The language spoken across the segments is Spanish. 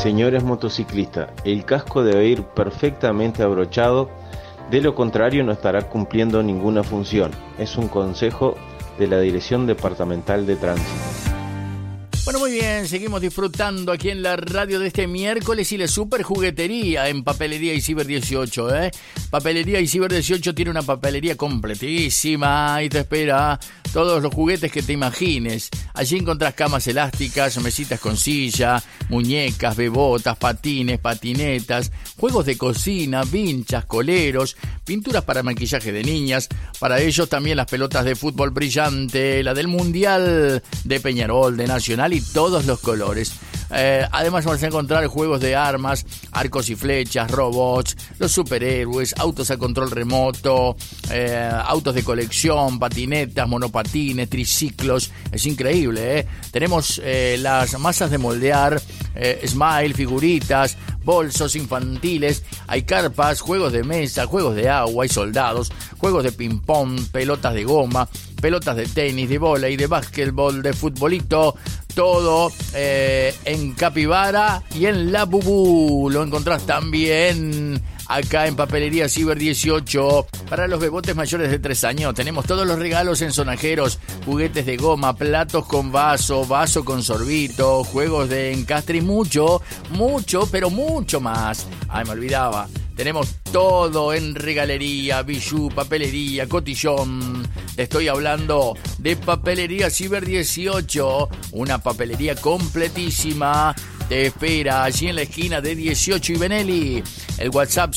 Señores motociclistas, el casco debe ir perfectamente abrochado, de lo contrario no estará cumpliendo ninguna función. Es un consejo de la Dirección Departamental de Tránsito. Bueno, muy bien, seguimos disfrutando aquí en la radio de este miércoles y la super juguetería en Papelería y Ciber 18, Papelería y Ciber 18 tiene una papelería completísima y te espera todos los juguetes que te imagines. Allí encontrás camas elásticas, mesitas con silla, muñecas, bebotas, patines, patinetas, juegos de cocina, vinchas, coleros, pinturas para maquillaje de niñas. Para ellos también las pelotas de fútbol brillante, la del Mundial de Peñarol, de Nacional y todos los colores. Además vas a encontrar juegos de armas, arcos y flechas, robots, los superhéroes, autos a control remoto, autos de colección, patinetas, monopatines, triciclos. Es increíble, Tenemos las masas de moldear, smile, figuritas, bolsos infantiles, hay carpas, juegos de mesa, juegos de agua, hay soldados, juegos de ping-pong, pelotas de goma, pelotas de tenis, de vóley, de básquetbol, de futbolito, todo en Capibara y en La Bubú. Lo encontrás también acá en Papelería Ciber 18. Para los bebotes mayores de 3 años tenemos todos los regalos en sonajeros, juguetes de goma, platos con vaso, vaso con sorbito, juegos de encastre y mucho, pero mucho más. Ay, me olvidaba. Tenemos todo en regalería, bijú, papelería, cotillón. Te estoy hablando de Papelería Ciber 18, una papelería completísima. Te espera allí en la esquina de 18 y Benelli. El WhatsApp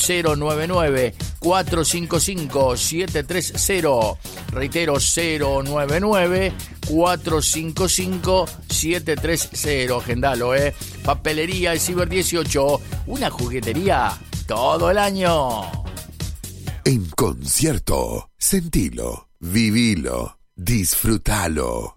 099-455-730. Reitero, 099-455-730. Agendalo, Papelería Ciber 18, una juguetería todo el año. En concierto, sentilo, vivilo, disfrútalo.